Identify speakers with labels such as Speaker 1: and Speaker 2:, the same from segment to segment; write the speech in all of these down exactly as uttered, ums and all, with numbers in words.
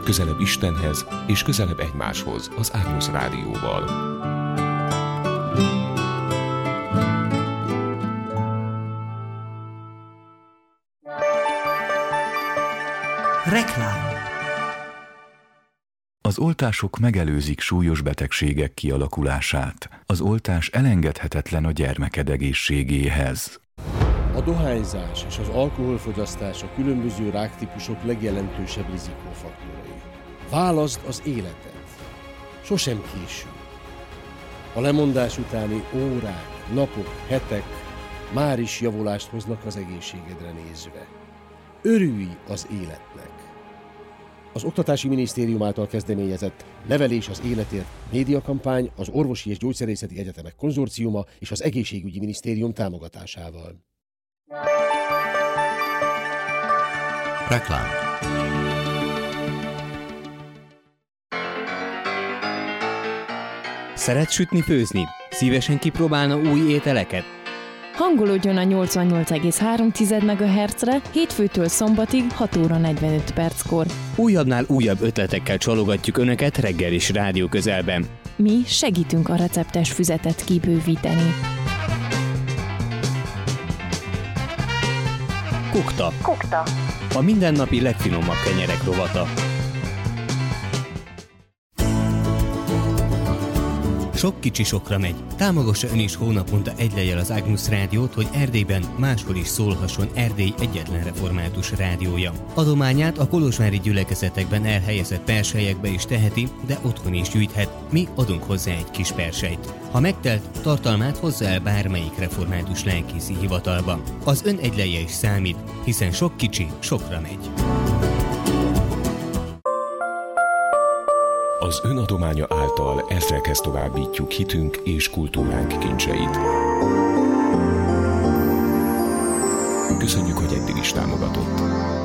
Speaker 1: Közelebb Istenhez és közelebb egymáshoz az Ágnusz Rádióval.
Speaker 2: Reklám.
Speaker 3: Az oltások megelőzik súlyos betegségek kialakulását. Az oltás elengedhetetlen a gyermeked egészségéhez.
Speaker 4: A dohányzás és az alkoholfogyasztás a különböző ráktípusok legjelentősebb rizikófaktorai. Válaszd az életet. Sosem késő. A lemondás utáni órák, napok, hetek már is javulást hoznak az egészségedre nézve. Örülj az életnek! Az Oktatási Minisztérium által kezdeményezett Nevelés az életért médiakampány az Orvosi és Gyógyszerészeti Egyetemek Konzorciuma és az Egészségügyi Minisztérium támogatásával.
Speaker 2: Reklám.
Speaker 5: Szeret sütni, főzni? Szívesen kipróbálna új ételeket?
Speaker 6: Hangolódjon a nyolcvannyolc egész három megahertzre hétfőtől szombatig hat óra negyvenöt perckor.
Speaker 5: Újabbnál újabb ötletekkel csalogatjuk Önöket reggel is rádió közelben.
Speaker 6: Mi segítünk a receptes füzetet kibővíteni.
Speaker 5: Kukta.
Speaker 6: Kukta.
Speaker 5: A mindennapi legfinomabb kenyerek rovata. Sok kicsi sokra megy. Támogassa ön is hónaponta egy lejjel az Ágnusz Rádiót, hogy Erdélyben máshol is szólhasson Erdély egyetlen református rádiója. Adományát a kolozsvári gyülekezetekben elhelyezett perselyekbe is teheti, de otthon is gyűjthet. Mi adunk hozzá egy kis perselyt. Ha megtelt, tartalmát hozza el bármelyik református lelkészi hivatalba. Az ön egy lejje is számít, hiszen sok kicsi sokra megy.
Speaker 1: Az ön adománya által ezrekhez továbbítjuk hitünk és kultúránk kincseit. Köszönjük, hogy eddig is támogatott.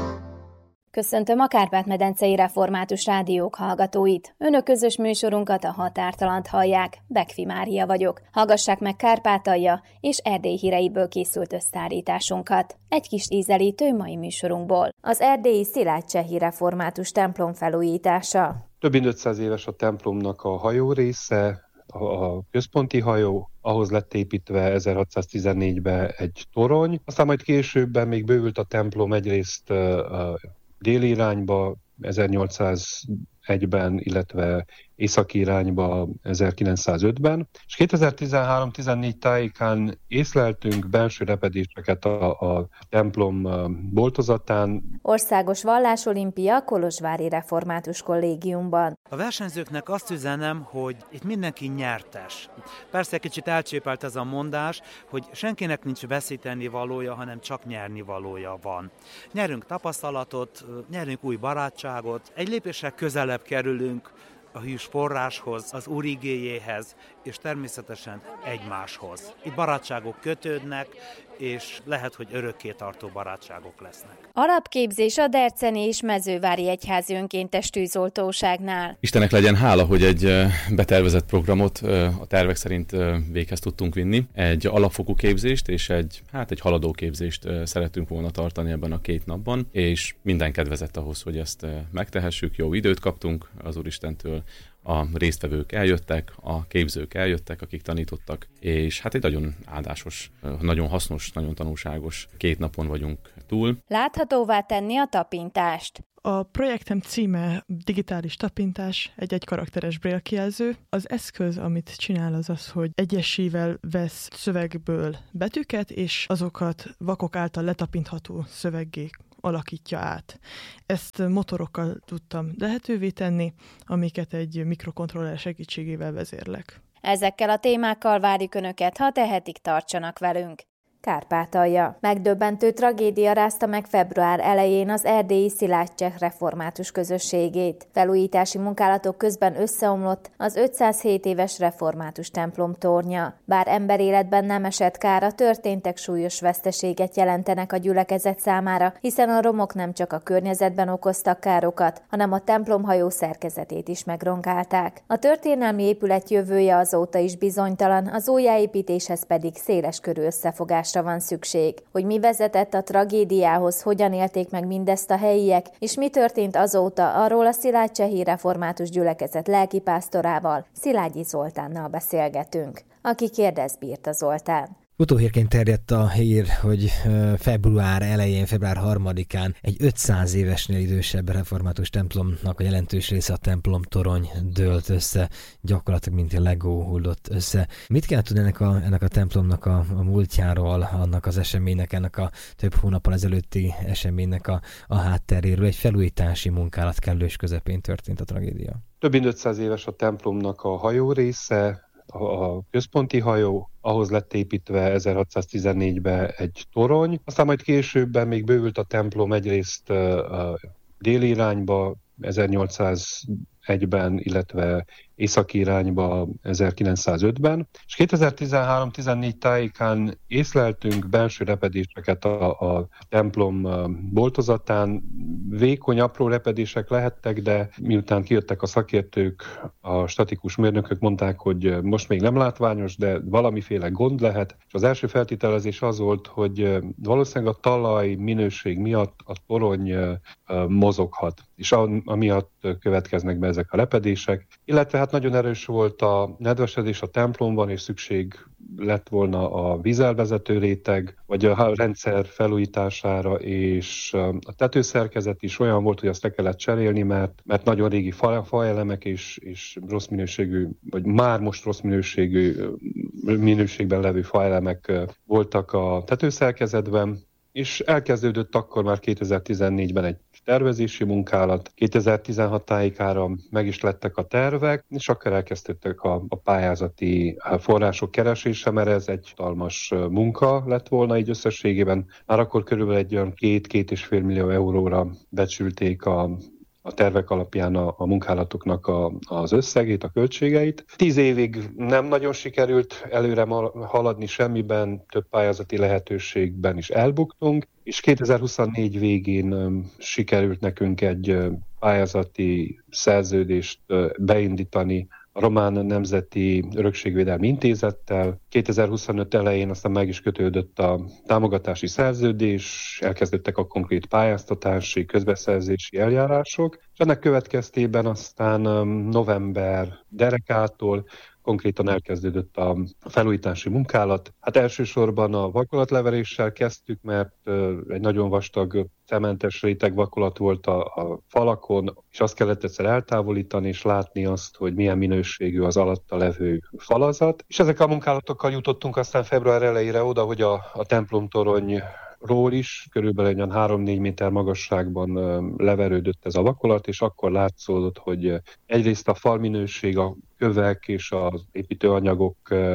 Speaker 7: Köszöntöm a Kárpát-medencei Református Rádiók hallgatóit. Önök közös műsorunkat, a Határtalant hallják. Bekfi Mária vagyok. Hallgassák meg Kárpátalja és Erdély híreiből készült összeállításunkat. Egy kis ízelítő mai műsorunkból. Az erdélyi Szilágycsehi Református templom felújítása.
Speaker 8: Több mint ötszáz éves a templomnak a hajó része, a központi hajó, ahhoz lett építve ezerhatszáztizennégyben egy torony. Aztán majd későbben még bővült a templom egyrészt a déli irányba ezernyolcszázegyben, illetve északi irányba ezerkilencszázötben. És kétezer-tizenhárom tizennégy tájékán észleltünk belső repedéseket a, a templom boltozatán.
Speaker 7: Országos Vallásolimpia Kolozsvári Református Kollégiumban.
Speaker 9: A versenyzőknek azt üzenem, hogy itt mindenki nyertes. Persze kicsit elcsépelt ez a mondás, hogy senkinek nincs veszíteni valója, hanem csak nyerni valója van. Nyerünk tapasztalatot, nyerünk új barátságot, egy lépéssel közelebb kerülünk a hűs forráshoz, az Úr igéjéhez, és természetesen egymáshoz. Itt barátságok kötődnek, és lehet, hogy örökké tartó barátságok lesznek.
Speaker 7: Alapképzés a Derceni és Mezővári Egyházi Önkéntes Tűzoltóságnál.
Speaker 10: Istennek legyen hála, hogy egy betervezett programot a tervek szerint véghez tudtunk vinni. Egy alapfokú képzést és egy, hát egy haladó képzést szerettünk volna tartani ebben a két napban, és minden kedvezett ahhoz, hogy ezt megtehessük. Jó időt kaptunk az Úristentől, a résztvevők eljöttek, a képzők eljöttek, akik tanítottak, és hát egy nagyon áldásos, nagyon hasznos, nagyon tanulságos két napon vagyunk túl.
Speaker 7: Láthatóvá tenni a tapintást.
Speaker 11: A projektem címe digitális tapintás, egy egykarakteres brélkijelző. Az eszköz, amit csinál, az az, hogy egyesível vesz szövegből betűket, és azokat vakok által letapintható szöveggé alakítja át. Ezt motorokkal tudtam lehetővé tenni, amiket egy mikrokontroller segítségével vezérlek.
Speaker 7: Ezekkel a témákkal várjuk Önöket, ha tehetik, tartsanak velünk. Kárpátalja. Megdöbbentő tragédia rázta meg február elején az erdélyi Szilágycseh református közösségét. Felújítási munkálatok közben összeomlott az ötszázhét éves református templom tornya. Bár emberéletben nem esett kár, a történtek súlyos veszteséget jelentenek a gyülekezet számára, hiszen a romok nem csak a környezetben okoztak károkat, hanem a templomhajó szerkezetét is megrongálták. A történelmi épület jövője azóta is bizonytalan, az újjáépítéshez pedig széles körű összefogás felújításra van szükség. Hogy mi vezetett a tragédiához, hogyan élték meg mindezt a helyiek, és mi történt azóta, arról a Szilágycsehi Református Gyülekezet lelkipásztorával, Szilágyi Zoltánnal beszélgetünk. Aki kérdez, Bírta Zoltán.
Speaker 2: Utóhírként terjedt a hír, hogy február elején, február harmadikán egy ötszáz évesnél idősebb református templomnak a jelentős része, a templom torony dőlt össze, gyakorlatilag mint a Lego hullott össze. Mit kell tudni ennek a, ennek a templomnak a, a múltjáról, annak az eseménynek, ennek a több hónappal ezelőtti eseménynek a, a hátteréről? Egy felújítási munkálat kellős közepén történt a tragédia.
Speaker 8: Több mint ötszáz éves a templomnak a hajó része, a központi hajó, ahhoz lett építve ezerhatszáztizennégyben egy torony, aztán majd későbben még bővült a templom egyrészt a déli irányba ezernyolcszázegyben, illetve északi irányba ezerkilencszázötben, és kétezer-tizenhárom tizennégy tájékán észleltünk belső repedéseket a, a templom boltozatán. Vékony, apró repedések lehettek, de miután kijöttek a szakértők, a statikus mérnökök mondták, hogy most még nem látványos, de valamiféle gond lehet. És az első feltételezés az volt, hogy valószínűleg a talaj minőség miatt a torony mozoghat, és amiatt következnek be ezek a repedések, illetve hát nagyon erős volt a nedvesedés a templomban, és szükség lett volna a vízelvezető réteg, vagy a rendszer felújítására, és a tetőszerkezet is olyan volt, hogy azt le kellett cserélni, mert, mert nagyon régi fa, faelemek és, és rossz minőségű, vagy már most rossz minőségű, minőségben levő faelemek voltak a tetőszerkezetben, és elkezdődött akkor már kétezer-tizennégyben egy tervezési munkálat, kétezer-tizenhat tájékára meg is lettek a tervek, és akkor elkezdődtek a, a pályázati források keresése, mert ez egy hatalmas munka lett volna így összességében. Már akkor körülbelül egy olyan két-két és fél millió euróra becsülték a a tervek alapján a, a munkálatoknak a, az összegét, a költségeit. Tíz évig nem nagyon sikerült előre haladni semmiben, több pályázati lehetőségben is elbuktunk, és kétezer-huszonnégy végén um, sikerült nekünk egy uh, pályázati szerződést uh, beindítani a Román Nemzeti Örökségvédelmi Intézettel. kétezer-huszonöt elején aztán meg is kötődött a támogatási szerződés, elkezdődtek a konkrét pályáztatási, közbeszerzési eljárások, és ennek következtében aztán november derekától konkrétan elkezdődött a felújítási munkálat. Hát elsősorban a vakolatleveréssel kezdtük, mert egy nagyon vastag cementes réteg vakolat volt a, a falakon, és azt kellett egyszer eltávolítani, és látni azt, hogy milyen minőségű az alatta levő falazat. És ezek a munkálatokkal jutottunk aztán február elejére oda, hogy a, a templomtorony ról is, körülbelül olyan három-négy méter magasságban leverődött ez a vakolat, és akkor látszódott, hogy egyrészt a falminőség, a kövek és az építőanyagok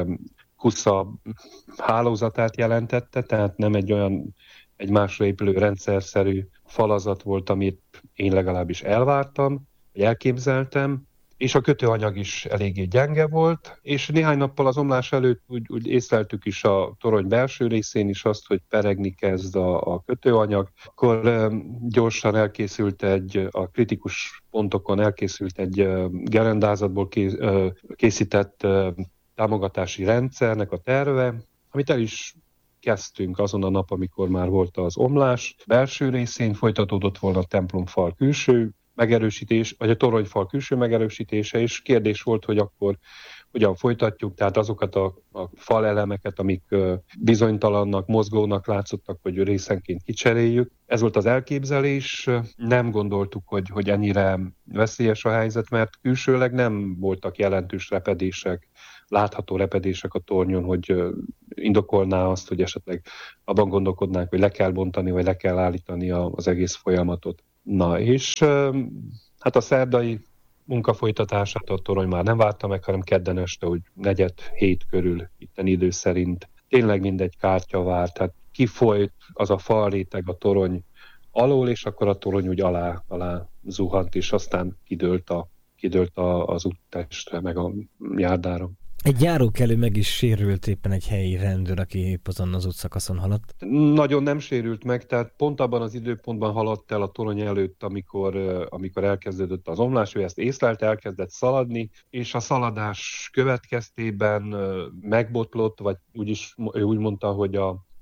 Speaker 8: kusza hálózatát jelentette, tehát nem egy olyan egymásra épülő rendszerszerű falazat volt, amit én legalábbis elvártam, vagy elképzeltem, és a kötőanyag is eléggé gyenge volt, és néhány nappal az omlás előtt úgy, úgy észleltük is a torony belső részén is azt, hogy peregni kezd a, a kötőanyag. Akkor e, gyorsan elkészült egy, a kritikus pontokon elkészült egy e, gerendázatból kész, e, készített e, támogatási rendszernek a terve, amit el is kezdtünk azon a nap, amikor már volt az omlás. Belső részén folytatódott volna a templomfal külső megerősítés, vagy a toronyfal külső megerősítése, és kérdés volt, hogy akkor hogyan folytatjuk, tehát azokat a, a falelemeket, amik bizonytalannak, mozgónak látszottak, hogy részenként kicseréljük. Ez volt az elképzelés, nem gondoltuk, hogy, hogy ennyire veszélyes a helyzet, mert külsőleg nem voltak jelentős repedések, látható repedések a tornyon, hogy indokolná azt, hogy esetleg abban gondolkodnánk, hogy le kell bontani, vagy le kell állítani az egész folyamatot. Na, és hát a szerdai munkafolytatását a torony már nem várta meg, hanem kedden este, úgy negyed hét körül itten idő szerint. Tényleg mindegy kártya várt, tehát kifolyt az a falréteg a torony alól, és akkor a torony úgy alá, alá zuhant, és aztán kidőlt, a, kidőlt a, az úttestre, meg a járdára.
Speaker 2: Egy járókelő meg is sérült, éppen egy helyi rendőr, aki épp azon az útszakaszon haladt.
Speaker 8: Nagyon nem sérült meg, tehát pont abban az időpontban haladt el a torony előtt, amikor, amikor elkezdődött az omlás, ő ezt észlelte, elkezdett szaladni, és a szaladás következtében megbotlott, vagy úgyis, ő úgy mondta, hogy a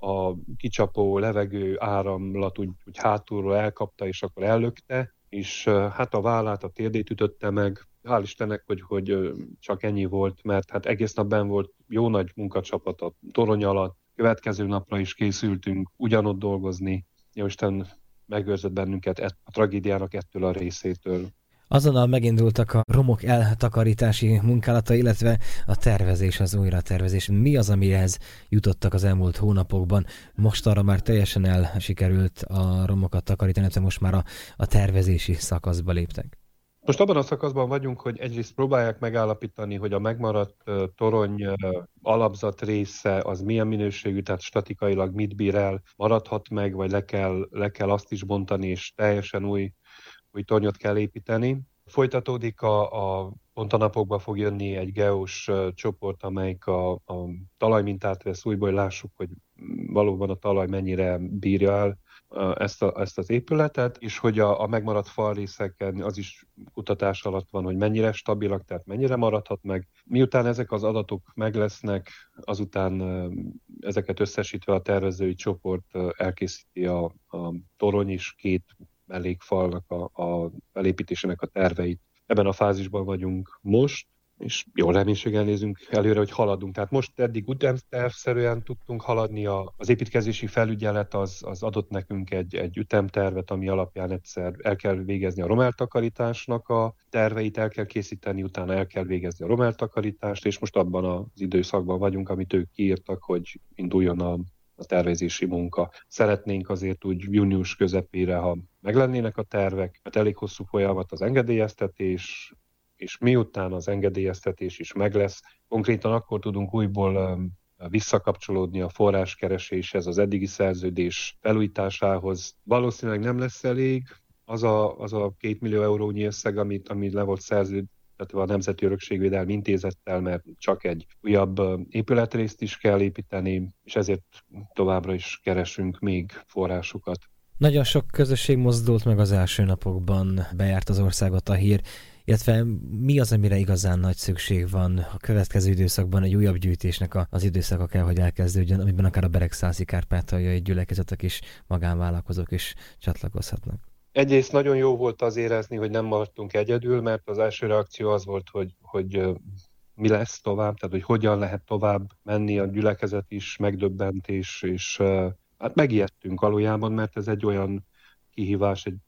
Speaker 8: a kicsapó levegő áramlat úgy, úgy hátulról elkapta, és akkor ellökte, és hát a vállát, a térdét ütötte meg. Hál' Istennek, hogy, hogy csak ennyi volt, mert hát egész nap benn volt jó nagy munkacsapat a torony alatt. Következő napra is készültünk ugyanott dolgozni. Jóisten megőrzött bennünket a tragédiának ettől a részétől.
Speaker 2: Azonnal megindultak a romok eltakarítási munkálata, illetve a tervezés, az újratervezés. Mi az, amihez jutottak az elmúlt hónapokban? Most arra már teljesen el sikerült a romokat takarítani, illetve most már a, a tervezési szakaszba léptek.
Speaker 8: Most abban a szakaszban vagyunk, hogy egyrészt próbálják megállapítani, hogy a megmaradt torony alapzat része az milyen minőségű, tehát statikailag mit bír el, maradhat meg, vagy le kell, le kell azt is bontani, és teljesen új, új tornyot kell építeni. Folytatódik a, a pont a napokban fog jönni egy geós csoport, amelyik a, a talajmintát vesz újból, hogy lássuk, hogy valóban a talaj mennyire bírja el ezt, a, ezt az épületet, és hogy a, a megmaradt falrészeken az is kutatás alatt van, hogy mennyire stabilak, tehát mennyire maradhat meg. Miután ezek az adatok meglesznek, azután ezeket összesítve a tervezői csoport elkészíti a, a torony és két mellékfalnak a, a elépítésének a terveit. Ebben a fázisban vagyunk most, és jó reménységgel nézünk előre, hogy haladunk. Tehát most eddig ütemtervszerűen tudtunk haladni, a, az építkezési felügyelet az, az adott nekünk egy, egy ütemtervet, ami alapján egyszer el kell végezni a romeltakarításnak a terveit, el kell készíteni, utána el kell végezni a romeltakarítást, és most abban az időszakban vagyunk, amit ők kiírtak, hogy induljon a a tervezési munka. Szeretnénk azért úgy június közepére, ha meglennének a tervek, mert elég hosszú folyamat az engedélyeztetés, és miután az engedélyeztetés is meg lesz, konkrétan akkor tudunk újból visszakapcsolódni a forráskereséshez, az eddigi szerződés felújításához. Valószínűleg nem lesz elég az a, az a két millió eurónyi összeg, amit, amit le volt szerződve, tehát a Nemzeti Örökségvédelmi Intézettel, mert csak egy újabb épületrészt is kell építeni, és ezért továbbra is keresünk még forrásokat.
Speaker 2: Nagyon sok közösség mozdult meg az első napokban, bejárt az országot a hír, illetve mi az, amire igazán nagy szükség van a következő időszakban, egy újabb gyűjtésnek az időszaka kell, hogy elkezdődjön, amiben akár a beregszászi kárpátaljai gyülekezetek is, magánvállalkozók is csatlakozhatnak.
Speaker 8: Egyrészt nagyon jó volt az érezni, hogy nem maradtunk egyedül, mert az első reakció az volt, hogy, hogy mi lesz tovább, tehát hogy hogyan lehet tovább menni, a gyülekezet is megdöbbent, és, és hát megijedtünk valójában, mert ez egy olyan kihívás, egy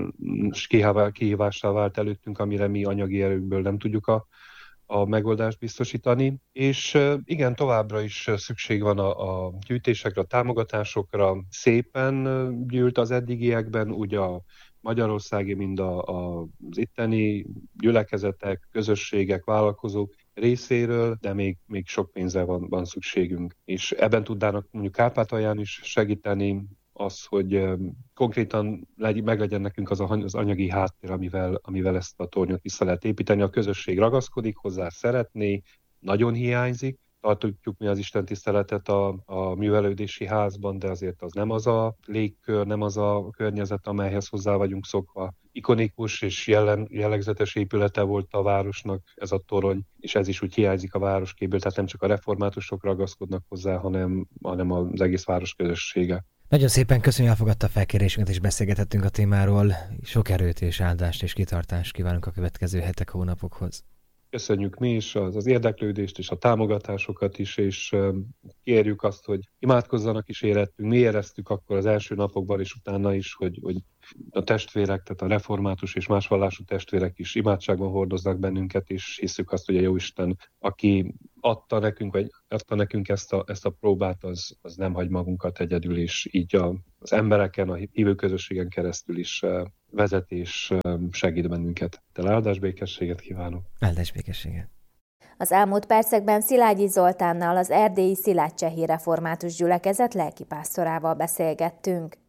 Speaker 8: kihívással vált előttünk, amire mi anyagi erőkből nem tudjuk a, a megoldást biztosítani. És igen, továbbra is szükség van a, a gyűjtésekre, a támogatásokra. Szépen gyűlt az eddigiekben, úgy a magyarországi, mind a, a, az itteni gyülekezetek, közösségek, vállalkozók részéről, de még, még sok pénzre van, van szükségünk. És ebben tudnának mondjuk Kárpátalján is segíteni, az, hogy konkrétan meglegyen nekünk az, a, az anyagi háttér, amivel, amivel ezt a tornyot vissza lehet építeni. A közösség ragaszkodik hozzá, szeretné, nagyon hiányzik. Tartjuk mi az istentiszteletet a, a művelődési házban, de azért az nem az a légkör, nem az a környezet, amelyhez hozzá vagyunk szokva. Ikonikus és jellen, jellegzetes épülete volt a városnak ez a torony, és ez is úgy hiányzik a városképből, tehát nem csak a reformátusok ragaszkodnak hozzá, hanem, hanem az egész város közössége.
Speaker 2: Nagyon szépen köszönjük, elfogadta a felkérésünket, és beszélgethettünk a témáról. Sok erőt és áldást és kitartást kívánunk a következő hetek, hónapokhoz.
Speaker 8: Köszönjük mi is az, az érdeklődést és a támogatásokat is, és kérjük azt, hogy imádkozzanak is érettünk. Mi éreztük akkor az első napokban és utána is, hogy, hogy a testvérek, tehát a református és más vallású testvérek is imádságban hordoznak bennünket, és hiszük azt, hogy a Jóisten, aki adta nekünk, vagy adta nekünk ezt a, ezt a próbát, az, az nem hagy magunkat egyedül, és így a, az embereken, a hívő közösségen keresztül is vezet és segít bennünket. De áldás békességet kívánok.
Speaker 2: Áldás békességet.
Speaker 7: Az elmúlt percekben Szilágyi Zoltánnal, az erdélyi Szilágycsehi Református Gyülekezet lelkipásztorával beszélgettünk.